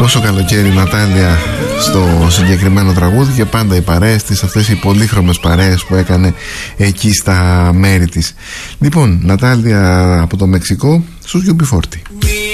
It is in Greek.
Τόσο καλοκαίρι η Νατάλια στο συγκεκριμένο τραγούδι και πάντα οι παρέες της, αυτές οι πολύχρωμες παρέες που έκανε εκεί στα μέρη της. Λοιπόν, Νατάλια από το Μεξικό στους UB40.